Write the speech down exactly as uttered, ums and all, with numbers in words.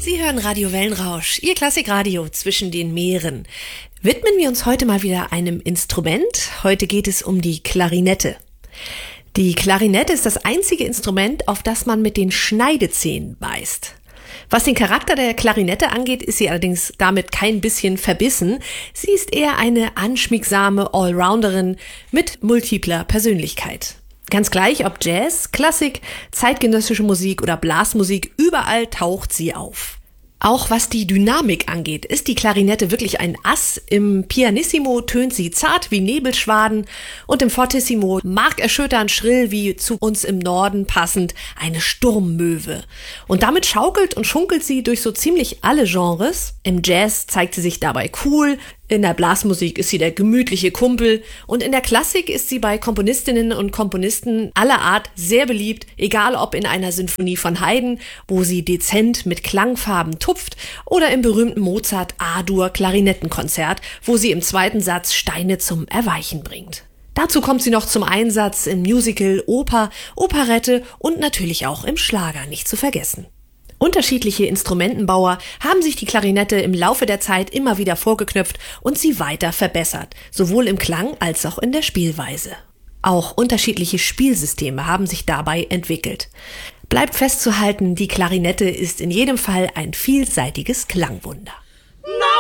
Sie hören Radio Wellenrausch, Ihr Klassikradio zwischen den Meeren. Widmen wir uns heute mal wieder einem Instrument. Heute geht es um die Klarinette. Die Klarinette ist das einzige Instrument, auf das man mit den Schneidezähnen beißt. Was den Charakter der Klarinette angeht, ist sie allerdings damit kein bisschen verbissen. Sie ist eher eine anschmiegsame Allrounderin mit multipler Persönlichkeit. Ganz gleich, ob Jazz, Klassik, zeitgenössische Musik oder Blasmusik, überall taucht sie auf. Auch was die Dynamik angeht, ist die Klarinette wirklich ein Ass. Im Pianissimo tönt sie zart wie Nebelschwaden und im Fortissimo markerschütternd schrill wie zu uns im Norden passend eine Sturmmöwe. Und damit schaukelt und schunkelt sie durch so ziemlich alle Genres. Im Jazz zeigt sie sich dabei cool, in der Blasmusik ist sie der gemütliche Kumpel und in der Klassik ist sie bei Komponistinnen und Komponisten aller Art sehr beliebt, egal ob in einer Sinfonie von Haydn, wo sie dezent mit Klangfarben tupft, oder im berühmten Mozart A-Dur-Klarinettenkonzert, wo sie im zweiten Satz Steine zum Erweichen bringt. Dazu kommt sie noch zum Einsatz im Musical, Oper, Operette und natürlich auch im Schlager, nicht zu vergessen. Unterschiedliche Instrumentenbauer haben sich die Klarinette im Laufe der Zeit immer wieder vorgeknöpft und sie weiter verbessert, sowohl im Klang als auch in der Spielweise. Auch unterschiedliche Spielsysteme haben sich dabei entwickelt. Bleibt festzuhalten, die Klarinette ist in jedem Fall ein vielseitiges Klangwunder.